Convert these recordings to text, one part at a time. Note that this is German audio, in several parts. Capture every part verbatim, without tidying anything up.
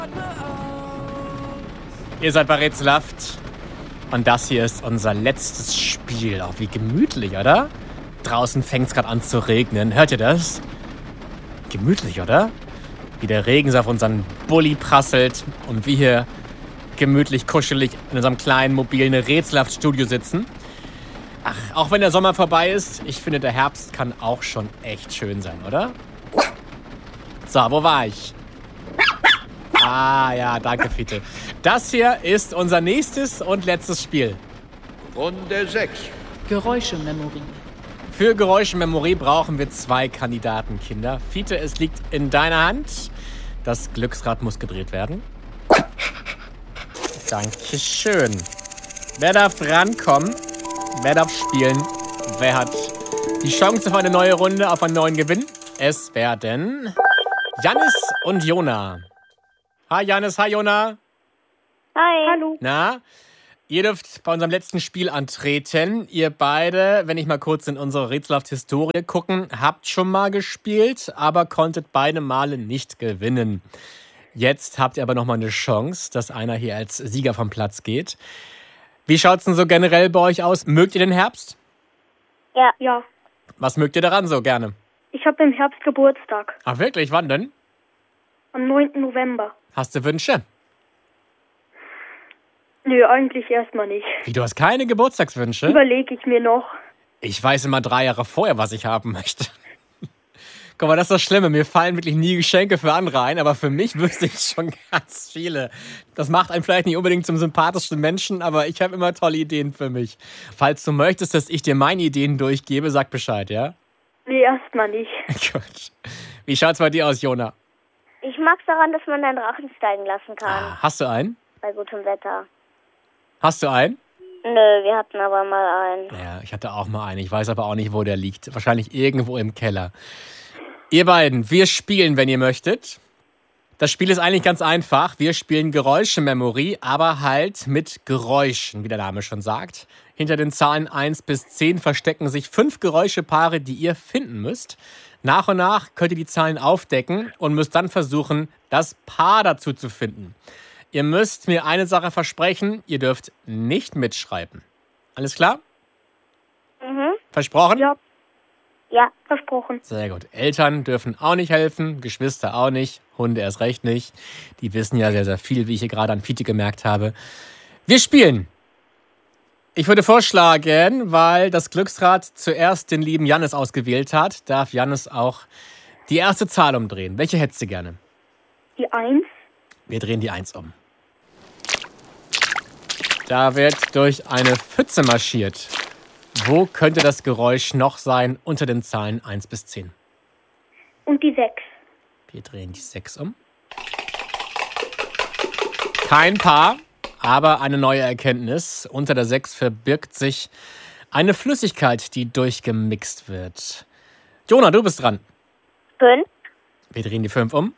Ihr seid bei Rätselhaft. Und das hier ist unser letztes Spiel. Auch wie gemütlich, oder? Draußen fängt es gerade an zu regnen. Hört ihr das? Gemütlich, oder? Wie der Regen so auf unseren Bulli prasselt und wir hier gemütlich, kuschelig in unserem kleinen, mobilen Rätselhaft-Studio sitzen. Ach, auch wenn der Sommer vorbei ist, ich finde, der Herbst kann auch schon echt schön sein, oder? So, wo war ich? Ah, ja, danke, Fiete. Das hier ist unser nächstes und letztes Spiel. Runde sechs. Geräuschememorie. Für Geräuschememorie brauchen wir zwei Kandidaten, Kinder. Fiete, es liegt in deiner Hand. Das Glücksrad muss gedreht werden. Dankeschön. Wer darf rankommen? Wer darf spielen? Wer hat die Chance auf eine neue Runde, auf einen neuen Gewinn? Es werden Jannis und Jona. Hi Jannis, hi Jona. Hi. Hallo. Na, ihr dürft bei unserem letzten Spiel antreten. Ihr beide, wenn ich mal kurz in unsere Rätselhaft-Historie gucken, habt schon mal gespielt, aber konntet beide Male nicht gewinnen. Jetzt habt ihr aber noch mal eine Chance, dass einer hier als Sieger vom Platz geht. Wie schaut's denn so generell bei euch aus? Mögt ihr den Herbst? Ja. Ja. Was mögt ihr daran so gerne? Ich habe im Herbst Geburtstag. Ach wirklich, wann denn? Am neunten November. Hast du Wünsche? Nö, eigentlich erstmal nicht. Wie, du hast keine Geburtstagswünsche? Überlege ich mir noch. Ich weiß immer drei Jahre vorher, was ich haben möchte. Guck mal, das ist das Schlimme. Mir fallen wirklich nie Geschenke für andere ein, aber für mich wüsste ich schon ganz viele. Das macht einen vielleicht nicht unbedingt zum sympathischsten Menschen, aber ich habe immer tolle Ideen für mich. Falls du möchtest, dass ich dir meine Ideen durchgebe, sag Bescheid, ja? Nee, erstmal nicht. Gut. Wie schaut's bei dir aus, Jona? Ich mag's daran, dass man einen Drachen steigen lassen kann. Ah, hast du einen? Bei gutem Wetter. Hast du einen? Nö, wir hatten aber mal einen. Ja, ich hatte auch mal einen. Ich weiß aber auch nicht, wo der liegt. Wahrscheinlich irgendwo im Keller. Ihr beiden, wir spielen, wenn ihr möchtet. Das Spiel ist eigentlich ganz einfach. Wir spielen Geräuschememorie, aber halt mit Geräuschen, wie der Name schon sagt. Hinter den Zahlen eins bis zehn verstecken sich fünf Geräuschepaare, die ihr finden müsst. Nach und nach könnt ihr die Zahlen aufdecken und müsst dann versuchen, das Paar dazu zu finden. Ihr müsst mir eine Sache versprechen, ihr dürft nicht mitschreiben. Alles klar? Mhm. Versprochen? Ja. Ja, versprochen. Sehr gut. Eltern dürfen auch nicht helfen, Geschwister auch nicht, Hunde erst recht nicht. Die wissen ja sehr, sehr viel, wie ich hier gerade an Fiete gemerkt habe. Wir spielen. Ich würde vorschlagen, weil das Glücksrad zuerst den lieben Jannis ausgewählt hat, darf Jannis auch die erste Zahl umdrehen. Welche hättest du gerne? Die Eins. Wir drehen die Eins um. Da wird durch eine Pfütze marschiert. Wo könnte das Geräusch noch sein unter den Zahlen eins bis zehn? Und die Sechs. Wir drehen die sechs um. Kein Paar, aber eine neue Erkenntnis. Unter der sechs verbirgt sich eine Flüssigkeit, die durchgemixt wird. Jona, du bist dran. Fünf. Wir drehen die fünf um.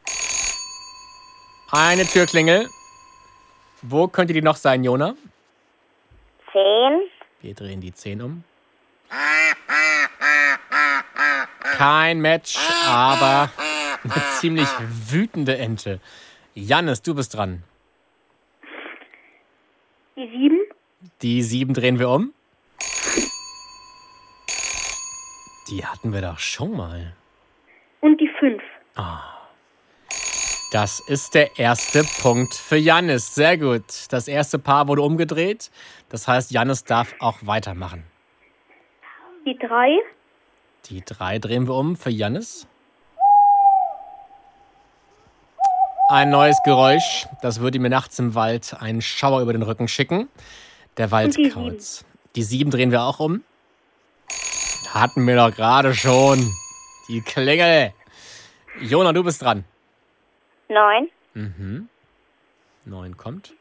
Eine Türklingel. Wo könnte die noch sein, Jona? Zehn. Wir drehen die zehn um. Kein Match, aber eine ziemlich wütende Ente. Jannis, du bist dran. Die Sieben. Die sieben drehen wir um. Die hatten wir doch schon mal. Und die Fünf. Das ist der erste Punkt für Jannis. Sehr gut. Das erste Paar wurde umgedreht. Das heißt, Jannis darf auch weitermachen. Die Drei. Die drei drehen wir um für Jannis. Ein neues Geräusch. Das würde mir nachts im Wald einen Schauer über den Rücken schicken. Der Wald die kauz. Die sieben drehen wir auch um. Hatten wir doch gerade schon. Die Klingel. Jona, du bist dran. Neun. Mhm. Neun kommt.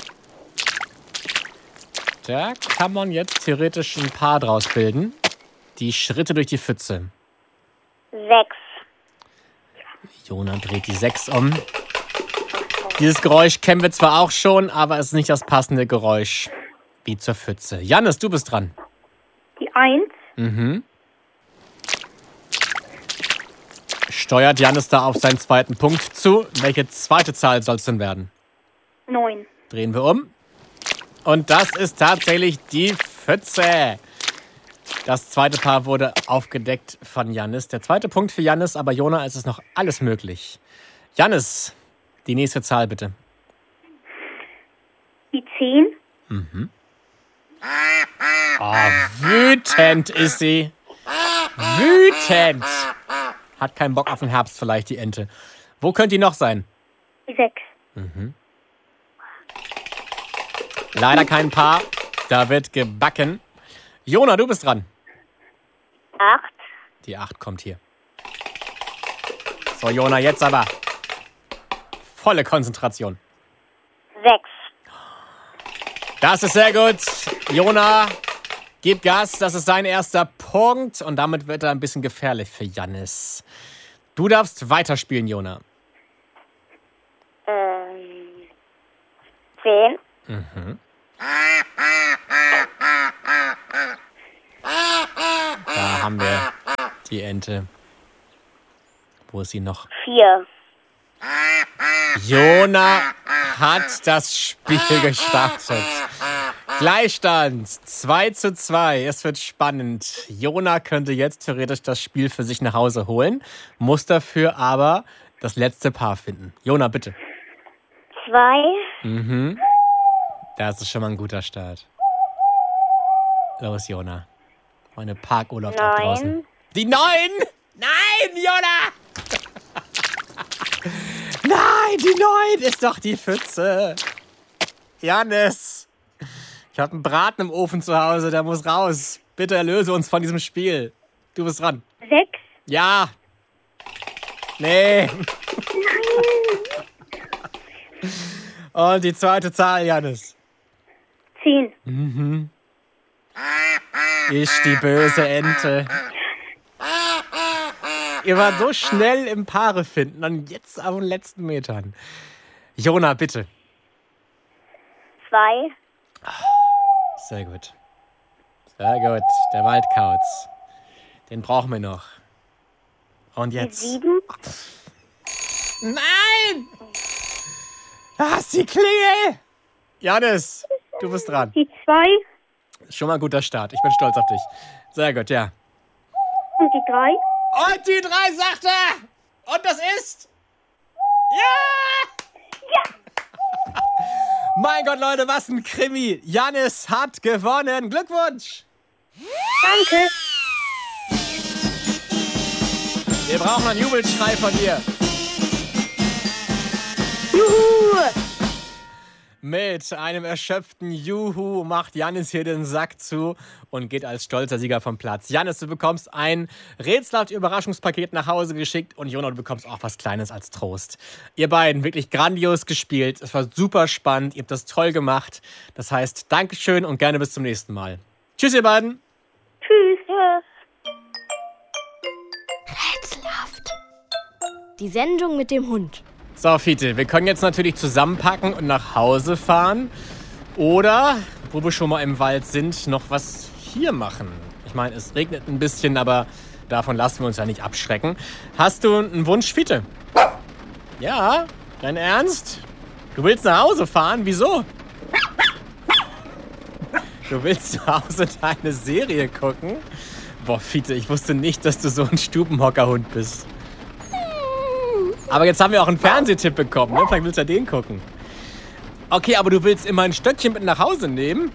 Da kann man jetzt theoretisch ein Paar draus bilden. Die Schritte durch die Pfütze. Sechs. Jona dreht die sechs um. Dieses Geräusch kennen wir zwar auch schon, aber es ist nicht das passende Geräusch wie zur Pfütze. Jannis, du bist dran. Die Eins. Mhm. Steuert Jannis da auf seinen zweiten Punkt zu. Welche zweite Zahl soll es denn werden? Neun. Drehen wir um. Und das ist tatsächlich die Pfütze. Das zweite Paar wurde aufgedeckt von Jannis. Der zweite Punkt für Jannis, aber Jona, es ist noch alles möglich. Jannis, die nächste Zahl bitte. Die zehn. Mhm. Oh, wütend ist sie. Wütend. Hat keinen Bock auf den Herbst vielleicht, die Ente. Wo könnte die noch sein? Die sechs. Mhm. Leider kein Paar. Da wird gebacken. Jona, du bist dran. Acht. Die acht kommt hier. So, Jona, jetzt aber. Volle Konzentration. Sechs. Das ist sehr gut. Jona, gib Gas. Das ist sein erster Punkt. Und damit wird er ein bisschen gefährlich für Jannis. Du darfst weiterspielen, Jona. Ähm. Zehn. Mhm. Da haben wir die Ente. Wo ist sie noch? Vier. Jona hat das Spiel gestartet. Gleichstand zwei zu zwei. Es wird spannend. Jona könnte jetzt theoretisch das Spiel für sich nach Hause holen, muss dafür aber das letzte Paar finden. Jona, bitte. Zwei. Mhm. Das ist schon mal ein guter Start. Los, Jona. Meine Parkurlaub da draußen. Neun. Die neun! Nein, Jona! Nein, die neun ist doch die Pfütze. Jannis, ich habe einen Braten im Ofen zu Hause, der muss raus. Bitte erlöse uns von diesem Spiel. Du bist dran. Sechs. Ja. Nee. Und die zweite Zahl, Jannis. Zehn. Mhm. Ist die böse Ente. Ihr wart so schnell im Paare finden und jetzt auf den letzten Metern. Jona, bitte. Zwei. Sehr gut. Sehr gut. Der Waldkauz. Den brauchen wir noch. Und Die jetzt. sieben. Nein! Da ist die Klingel! Jannis, du bist dran. Die zwei. Schon mal ein guter Start. Ich bin stolz auf dich. Sehr gut, ja. Und die drei. Und die drei, sagt er! Und das ist... Ja! Ja. Mein Gott, Leute, was ein Krimi. Jannis hat gewonnen. Glückwunsch! Danke. Wir brauchen einen Jubelschrei von dir. Juhu. Mit einem erschöpften Juhu macht Jannis hier den Sack zu und geht als stolzer Sieger vom Platz. Jannis, du bekommst ein rätselhaft Überraschungspaket nach Hause geschickt und Jona, du bekommst auch was Kleines als Trost. Ihr beiden, wirklich grandios gespielt. Es war super spannend. Ihr habt das toll gemacht. Das heißt, Dankeschön und gerne bis zum nächsten Mal. Tschüss, ihr beiden. Tschüss. Tschüss. Rätselhaft. Die Sendung mit dem Hund. So, Fiete, wir können jetzt natürlich zusammenpacken und nach Hause fahren. Oder, wo wir schon mal im Wald sind, noch was hier machen. Ich meine, es regnet ein bisschen, aber davon lassen wir uns ja nicht abschrecken. Hast du einen Wunsch, Fiete? Ja? Dein Ernst? Du willst nach Hause fahren? Wieso? Du willst zu Hause deine Serie gucken? Boah, Fiete, ich wusste nicht, dass du so ein Stubenhockerhund bist. Aber jetzt haben wir auch einen Fernsehtipp bekommen, ne? Vielleicht willst du ja den gucken. Okay, aber du willst immer ein Stöckchen mit nach Hause nehmen?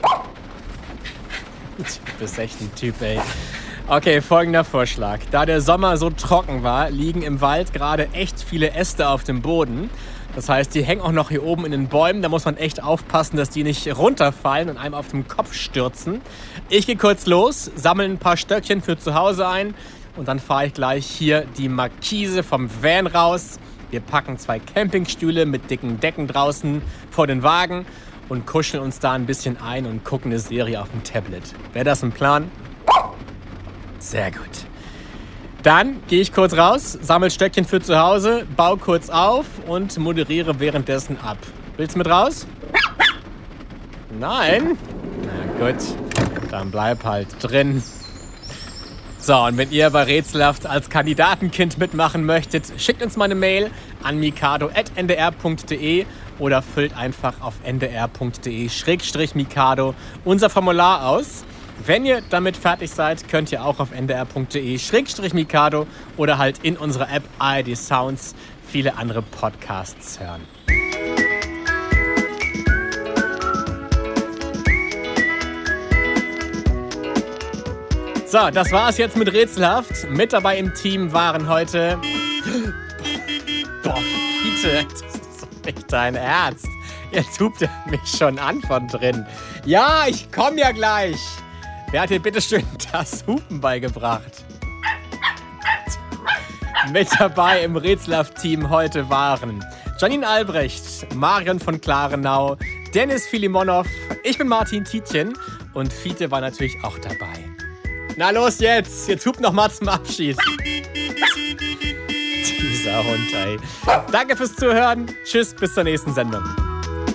Du bist echt ein Typ, ey. Okay, folgender Vorschlag. Da der Sommer so trocken war, liegen im Wald gerade echt viele Äste auf dem Boden. Das heißt, die hängen auch noch hier oben in den Bäumen. Da muss man echt aufpassen, dass die nicht runterfallen und einem auf den Kopf stürzen. Ich gehe kurz los, sammle ein paar Stöckchen für zu Hause ein. Und dann fahre ich gleich hier die Markise vom Van raus. Wir packen zwei Campingstühle mit dicken Decken draußen vor den Wagen und kuscheln uns da ein bisschen ein und gucken eine Serie auf dem Tablet. Wäre das ein Plan? Sehr gut. Dann gehe ich kurz raus, sammle Stöckchen für zu Hause, baue kurz auf und moderiere währenddessen ab. Willst du mit raus? Nein? Na gut, dann bleib halt drin. So, und wenn ihr bei Rätselhaft als Kandidatenkind mitmachen möchtet, schickt uns mal eine Mail an mikado at n d r punkt d e oder füllt einfach auf n d r punkt d e schrägstrich mikado unser Formular aus. Wenn ihr damit fertig seid, könnt ihr auch auf n d r punkt d e schrägstrich mikado oder halt in unserer App A R D Sounds viele andere Podcasts hören. So, das war's jetzt mit Rätselhaft. Mit dabei im Team waren heute... Boah, Fiete, das ist doch nicht dein Ernst. Jetzt hupt er mich schon an von drin. Ja, ich komm ja gleich. Wer hat dir bitte schön das Hupen beigebracht? Mit dabei im Rätselhaft-Team heute waren Janine Albrecht, Marion von Klarenau, Dennis Filimonow, ich bin Martin Tietjen und Fiete war natürlich auch dabei. Na los jetzt, jetzt hupt noch mal zum Abschied. Dieser Hund, ey. Danke fürs Zuhören. Tschüss, bis zur nächsten Sendung.